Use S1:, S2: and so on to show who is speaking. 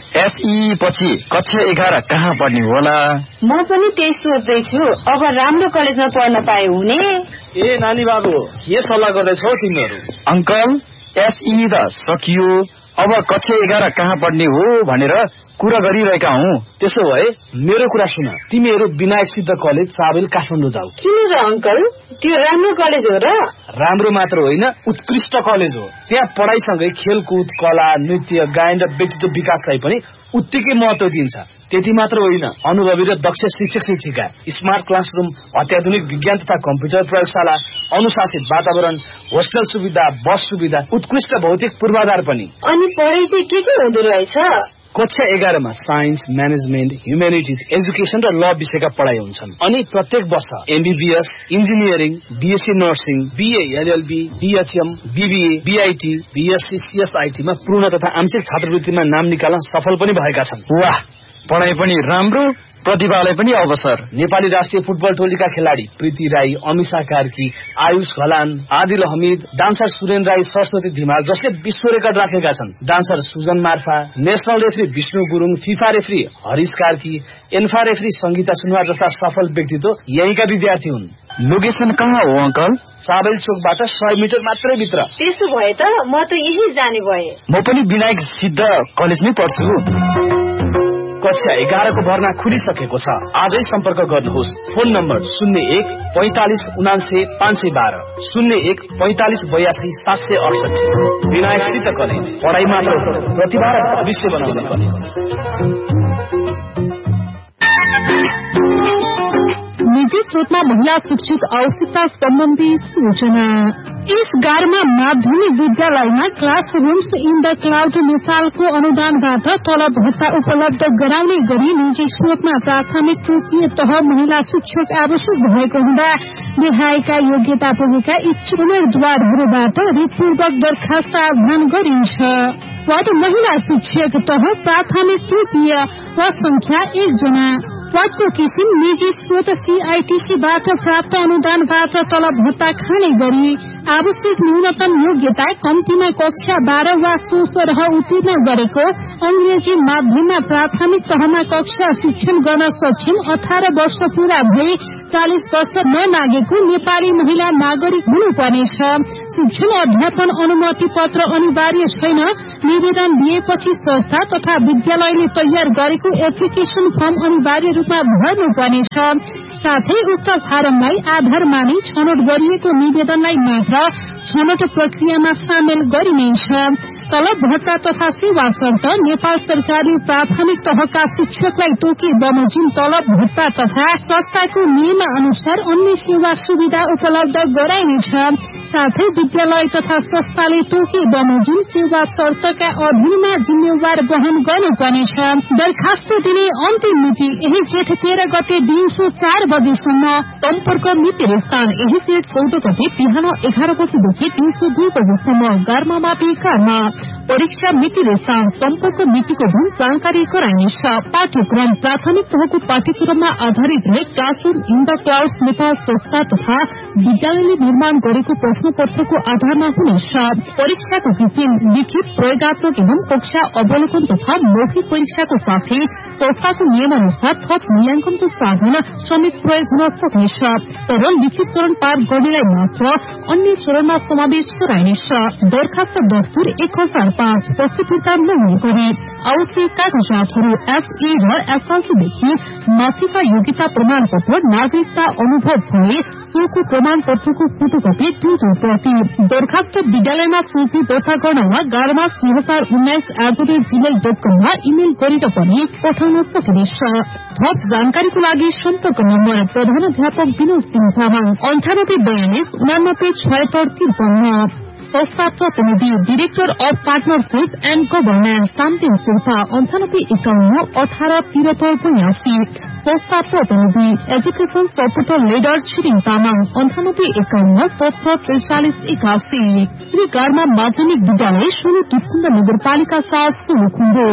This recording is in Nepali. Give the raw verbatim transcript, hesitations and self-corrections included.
S1: एसई पछि कक्षा एघार कहाँ पढ्ने होला?
S2: म पनि त्यही सोच्दैछु। अब राम्रो कलेजमा पढ्न पाए हुने।
S3: ए नानी बाबु, के सल्लाह गर्दैछौ तिमीहरू?
S1: अंकल, एसई त सकियो, अब कक्षा एघार कहाँ पढ्ने हो भनेर कुरा गरिरहेका हौ।
S3: त्यसो भए मेरो कुरा सुन, तिमीहरू विनायक सिद्ध कलेज चाबेल काठमाडौँ जाऊ।
S2: किन र अंकल? त्यो राम्रो कलेज हो र?
S3: राम्रो मात्र होइन, उत्कृष्ट कलेज हो। त्यहाँ पढाइसँगै खेलकुद, कला, नृत्य, गायन र व्यक्तित्व विकासलाई पनि उत्तिकै महत्व दिन्छ। त्यति मात्र होइन, अनुभवी र दक्ष शिक्षक शिक्षिका, स्मार्ट क्लासरूम, अत्याधुनिक विज्ञान तथा कम्प्युटर प्रयोगशाला, अनुशासित वातावरण, होस्टेल सुविधा, बस सुविधा, उत्कृष्ट भौतिक पूर्वाधार पनि।
S2: अनि पढाइ चाहिँ के के हुँदो रहेछ?
S3: कक्षा एघारमा साइन्स, म्यानेजमेन्ट, ह्युमेनिटिज, एजुकेसन र ल विषयका पढाइ हुन्छन्। अनि प्रत्येक वर्ष MBBS, engineering, BSc nursing, BA LLB, BHM, BBA, BIT, BSc, CSIT मा पूर्ण तथा आंशिक छात्रवृत्तिमा नाम निकाल्न सफल पनि भएका छन्।
S1: वाह, पढाइ पनि राम्रो, प्रतिभालाई पनि अवसर।
S3: नेपाली राष्ट्रिय फुटबल टोलीका खेलाडी प्रीति राई, अमिषा कार्की, आयुष घलान, आदिल हमिद, डान्सर सुरेन राई, सरस्वती धिमाल जसले विश्व रेकर्ड राखेका छन्, dancer Sujan Marpha, national referee Vishnu Gurung, FIFA referee Harish Karki, ANFA referee Sangeeta Sunuwar जस्ता सफल व्यक्तित्व यहीँका विद्यार्थी हुन्।
S1: लोकेसन कहाँ हो अंकल?
S3: चाबेल चोकबाट सय मिटर मात्रै भित्र।
S2: त्यसो भए त म त यही जाने भए।
S1: म पनि विनायक सिद्ध कलेजमै पढ्छु।
S3: कक्षा एघारको भर्ना खुलिसकेको छ। आजै सम्पर्क गर्नुहोस्। फोन नम्बर शून्य एक पैंतालिस उनासे पाँच सय बाह्र, शून्य एक पैंतालिस बयासी सात सय अडसठी। विनायक सिद्ध कलेज, पढाइ मात्र प्रतिभा र भविष्य बनाउने कलेज।
S4: निजी स्रोतमा महिला शिक्षित आवश्यकता सम्बन्धी सूचना। यस गारमा माध्यमिक विद्यालयमा क्लासरूम्स इन द क्लाउड नेपालको अनुदानबाट तलब भत्ता उपलब्ध गराउने गरी निजी स्रोतमा प्राथमिक तृतीय तह महिला शिक्षक आवश्यक भएको हुँदा देहायका योग्यता पुगेका इच्छुक उम्मेद्वारहरूबाट रिटपूर्वक दरखास्त आह्वान गरिन्छ। पद महिला शिक्षक तह प्राथमिक तृतीय, पद संख्या एक जना। पदको किसिम निजी स्रोत सीआईटीसीबाट प्राप्त अनुदानबाट तलब भत्ता खाने गरी आवश्यक न्यूनतम योग्यता कम्तीमा कक्षा बाह्र वा सो सरह उत्तीर्ण गरेको, अंग्रेजी माध्यममा प्राथमिक तहमा कक्षा शिक्षण गर्न सक्षम, अठार वर्ष पूरा भई चालिस वर्ष ननागेको नेपाली महिला नागरिक हुनुपर्नेछ। शिक्षण अध्यापन अनुमति पत्र अनिवार्य छैन। निवेदन दिएपछि संस्था तथा विद्यालयले तयार गरेको एप्लिकेशन फर्म अनिवार्य रूपमा भर्नुपर्नेछ। साथै उक्त फारमलाई आधार मानि छनौट गरिएको निवेदनलाई मात्र छनौट प्रक्रियामा सामेल गरिनेछ। तलब भत्ता तथा सेवा शर्त नेपाल सरकारले प्राथमिक तहका शिक्षकलाई तोकी बमोजिम तलब भत्ता तथा संस्थाको नियम अनुसार अन्य सेवा सुविधा उपलब्ध गराइनेछ। साथै विद्यालय तथा संस्थाले तोकी बमोजिम सेवा शर्तका अधीनमा जिम्मेवार वहन गर्नुपर्नेछ। दरखास्त दिने अन्तिम मिति यही जेठ तेह्र गते दिउँसो चार बजेसम्म। सम्पर्क मिति स्थान यही जेठ चौध गते बिहान एघार बजेदेखि दिउँसो दुई बजेसम्म। गार्मामापी गार्मा। परीक्षा मिति स्थान सम्पर्क मितिको दिन जानकारी गराइनेछ। पाठ्यक्रम प्राथमिक तहको पाठ्यक्रममा आधारित रहे classroom in the cloud Nepal संस्था तथा विद्यालयले निर्माण गरेको प्रश्न पत्रको आधारमा हुनेछ। परीक्षाको किसिम लिखित, प्रयोगात्मक एवं कक्षा अवलोकन तथा मौखिक परीक्षाको साथै संस्थाको नियम अनुसार थप मूल्याङ्कनको साधन समेत प्रयोग हुन सक्नेछ। तर लिखित चरण पार गर्नेलाई मात्र अन्य चरणमा समावेश गराइनेछ। दरखास्त दस्तुर एक हजार पाँच पछि फिर्ता नहुने गरी आवश्यक कागजातहरू एफए र एसएलसीदेखि माथिका योग्यता प्रमाण पत्र, नागरिकता अनुभव भए सोको प्रमाण पत्रको फोटोकपी दुई दुई प्रति। दरखास्त विद्यालयमा सूची दर्ता गर्न वा गार्मास दुई हजार उन्नाइस at the rate Gmail dot कममा इमेल गरेर पनि पठाउन सकिनेछ। थप जानकारीको लागि सम्पर्क नम्बर प्रधानाध्यापक विनोद सिंह तामाङ अन्ठानब्बे बयालिस उनानब्बे छयत्तर त्रिपन्न। संस्था प्रतिनिधि director of partnership and governance तामदेव Sherpa अन्ठानब्बे एकाउन्न अठार तिहत्तर बयासी। संस्था प्रतिनिधि education supporter leader Tshering Tamang अन्ठानब्बे एकाउन्न सत्र त्रिचालिस एकासी। श्री गार्मा माध्यमिक विद्यालय सोलु तुकुण्ड नगरपालिका साथ सोलुखुम्बु।